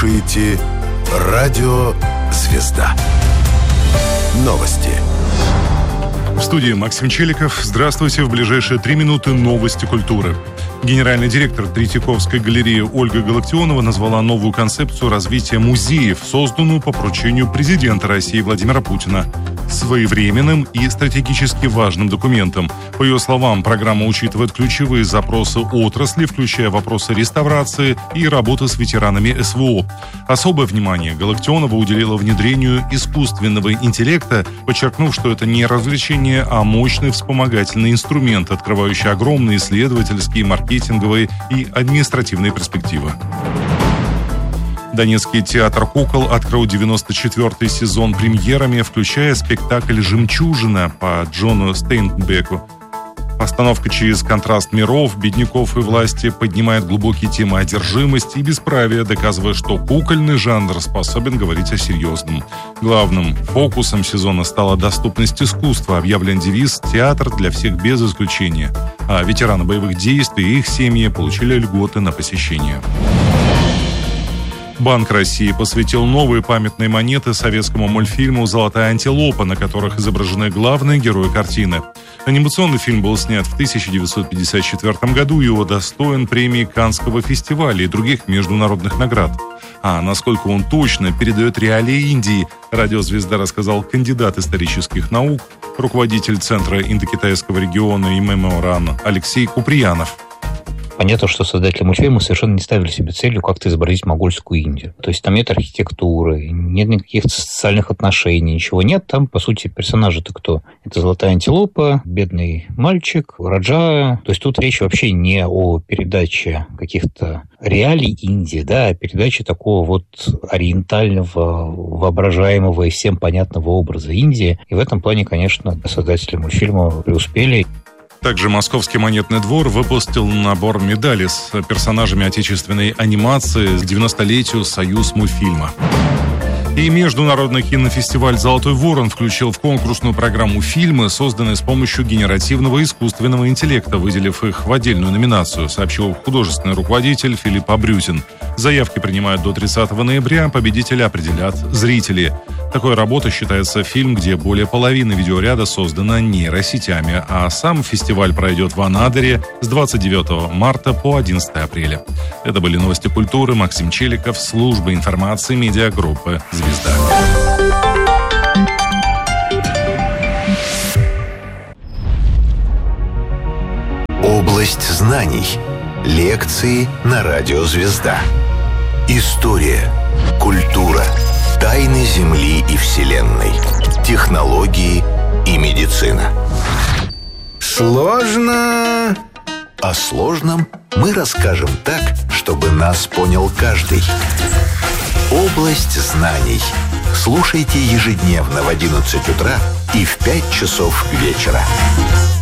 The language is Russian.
слушаете «Радио Звезда». Новости. В студии Максим Челиков. Здравствуйте. В ближайшие 3 минуты новости культуры. Генеральный директор Третьяковской галереи Ольга Галактионова назвала новую концепцию развития музеев, созданную по поручению президента России Владимира Путина, своевременным и стратегически важным документом. По ее словам, программа учитывает ключевые запросы отрасли, включая вопросы реставрации и работы с ветеранами СВО. Особое внимание Галактионова уделила внедрению искусственного интеллекта, подчеркнув, что это не развлечение, а мощный вспомогательный инструмент, открывающий огромные исследовательские, маркетинговые и административные перспективы. Донецкий театр кукол открыл 94-й сезон премьерами, включая спектакль «Жемчужина» по Джону Стейнбеку. Постановка через контраст миров, бедняков и власти поднимает глубокие темы одержимости и бесправия, доказывая, что кукольный жанр способен говорить о серьезном. Главным фокусом сезона стала доступность искусства, объявлен девиз «Театр для всех без исключения». А ветераны боевых действий и их семьи получили льготы на посещение. Банк России посвятил новые памятные монеты советскому мультфильму «Золотая антилопа», на которых изображены главные герои картины. Анимационный фильм был снят в 1954 году и удостоен премии Каннского фестиваля и других международных наград. А насколько он точно передает реалии Индии, «Радиозвезда» рассказал кандидат исторических наук, руководитель Центра индокитайского региона ИМЭМОРАН Алексей Куприянов. Понятно, что создатели мультфильма совершенно не ставили себе целью как-то изобразить монгольскую Индию. То есть там нет архитектуры, нет никаких социальных отношений, ничего нет. Там, по сути, персонажи-то кто? Это золотая антилопа, бедный мальчик, Раджа. То есть тут речь вообще не о передаче каких-то реалий Индии, да, а передаче такого вот ориентального, воображаемого и всем понятного образа Индии. И в этом плане, конечно, создатели мультфильма преуспели. Также Московский монетный двор выпустил набор медалей с персонажами отечественной анимации к 90-летию Союз мультфильма. И Международный кинофестиваль «Золотой ворон» включил в конкурсную программу фильмы, созданные с помощью генеративного искусственного интеллекта, выделив их в отдельную номинацию, сообщил художественный руководитель Филипп Абрютин. Заявки принимают до 30 ноября, победителя определят зрители. Такой работой считается фильм, где более половины видеоряда создано нейросетями, а сам фестиваль пройдет в Анадыре с 29 марта по 11 апреля. Это были новости культуры. Максим Челиков, служба информации медиагруппы «Звезда». Область знаний. Лекции на радио «Звезда». История, культура, тайны Земли и Вселенной, технологии и медицина. Сложно? О сложном мы расскажем так, чтобы нас понял каждый. Область знаний. Слушайте ежедневно в 11 утра и в 5 часов вечера.